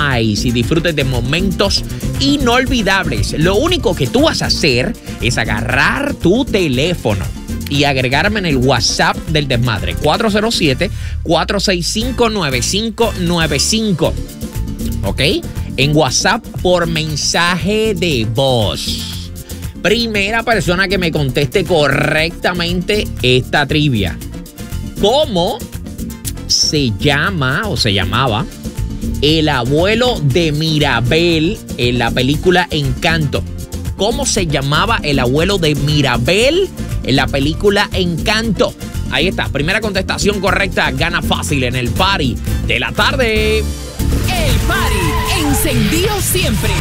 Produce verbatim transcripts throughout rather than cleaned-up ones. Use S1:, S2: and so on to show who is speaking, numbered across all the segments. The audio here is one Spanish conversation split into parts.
S1: más y disfrutes de momentos inolvidables. Lo único que tú vas a hacer es agarrar tu teléfono y agregarme en el WhatsApp del Desmadre. cuatro cero siete, cuatro seis cinco, nueve cinco nueve cinco. ¿Ok? En WhatsApp por mensaje de voz. Primera persona que me conteste correctamente esta trivia. ¿Cómo se llama o se llamaba el abuelo de Mirabel en la película Encanto? ¿Cómo se llamaba el abuelo de Mirabel en la película Encanto? Ahí está, primera contestación correcta, gana fácil en el party de la tarde.
S2: El party encendido siempre.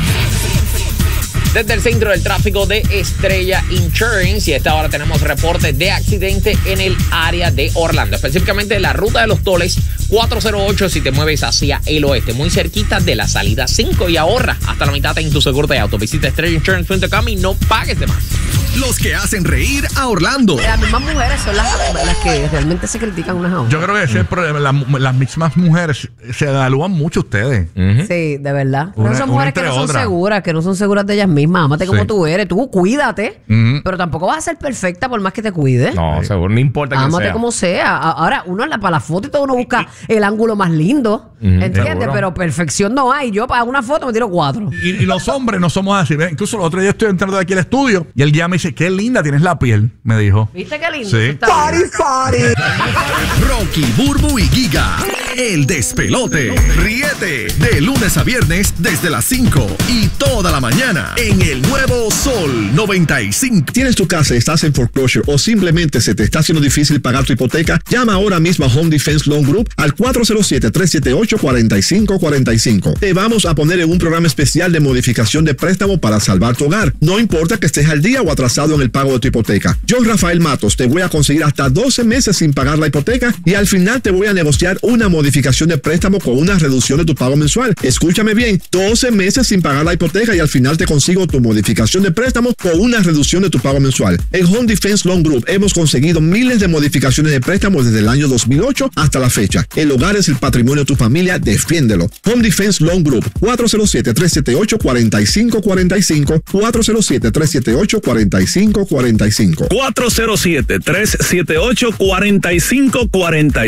S1: Desde el centro del tráfico de Estrella Insurance, y a esta hora tenemos reportes de accidente en el área de Orlando, específicamente la ruta de los Toles cuatrocientos ocho si te mueves hacia el oeste, muy cerquita de la salida cinco, y ahorra hasta la mitad en tu seguro de auto. Visita estrella insurance punto com y no pagues de más.
S3: Los que hacen reír a Orlando.
S4: Las mismas mujeres son las, las que realmente se critican unas a otras.
S5: Yo creo que ese es el problema. Las, las mismas mujeres se evalúan mucho ustedes.
S1: Uh-huh.
S4: Sí, de verdad.
S5: Una,
S4: no son mujeres que no son
S5: otra.
S4: seguras, que no son seguras de ellas mismas. Ámate como
S5: Sí.
S4: tú eres. Tú cuídate,
S5: Uh-huh.
S4: pero tampoco vas a ser perfecta por más que te cuides.
S1: No, seguro, no importa quién
S4: Ámate
S1: sea.
S4: como sea. A- Ahora, uno en la, para la foto y todo uno busca el ángulo más lindo.
S1: Ujú,
S4: ¿Entiendes?
S1: seguro.
S4: Pero perfección no hay. Yo para una foto me tiro cuatro.
S5: Y, y los hombres no somos así. ¿Ves? Incluso el otro día estoy entrando de aquí al estudio y el guía me dice, qué linda tienes la piel, me dijo.
S4: ¿Viste qué lindo?
S5: Sí.
S4: Eso está bien.
S3: Rocky, Burbu y Giga. El despelote. Ríete de lunes a viernes desde las cinco y toda la mañana en el nuevo Sol noventa y cinco.
S6: ¿Tienes tu casa y estás en foreclosure o simplemente se te está haciendo difícil pagar tu hipoteca? Llama ahora mismo a Home Defense Loan Group al cuatro cero siete, tres siete ocho, cuatro cinco cuatro cinco. Te vamos a poner en un programa especial de modificación de préstamo para salvar tu hogar. No importa que estés al día o atrasado en el pago de tu hipoteca. Yo, Rafael Matos, te voy a conseguir hasta doce meses sin pagar la hipoteca y al final te voy a negociar una modificación de préstamo con una reducción de tu pago mensual. Escúchame bien, doce meses sin pagar la hipoteca y al final te consigo tu modificación de préstamo con una reducción de tu pago mensual. En Home Defense Loan Group hemos conseguido miles de modificaciones de préstamos desde el año dos mil ocho hasta la fecha. El hogar es el patrimonio de tu familia, defiéndelo. Home Defense Loan Group, cuatro cero siete, tres siete ocho, cuatro cinco cuatro cinco, cuatro cero siete, tres siete ocho, cuatro cinco cuatro cinco.
S7: cuatro cero siete, tres siete ocho, cuatro cinco cuatro